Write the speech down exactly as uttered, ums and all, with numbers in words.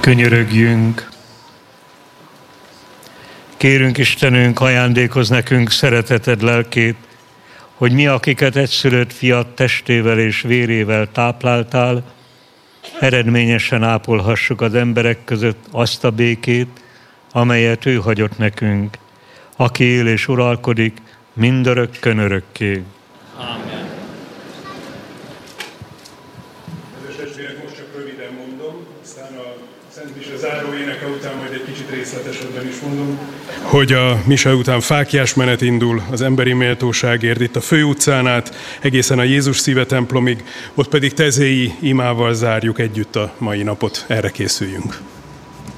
Könyörögjünk! Kérünk, Istenünk, ajándékozz nekünk szereteted lelkét, hogy mi, akiket egyszülött fiat testével és vérével tápláltál, eredményesen ápolhassuk az emberek között azt a békét, amelyet ő hagyott nekünk, aki él és uralkodik mindörökkön örökké. Amen. Kedves testvérek, most csak röviden mondom, aztán a Szent Mise záró éneke után majd egy kicsit részletesebben is mondom, hogy a mise után fáklyás menet indul az emberi méltóságért itt a főutcán át, egészen a Jézus szíve templomig, ott pedig tezéi imával zárjuk együtt a mai napot, erre készüljünk.